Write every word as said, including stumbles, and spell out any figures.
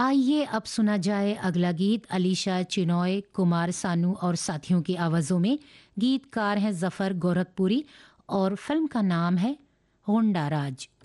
आइए अब सुना जाए अगला गीत अलीशा चिनॉय, कुमार सानू और साथियों की आवाज़ों में। गीतकार हैं जफ़र गोरखपुरी और फिल्म का नाम है होंडा राज।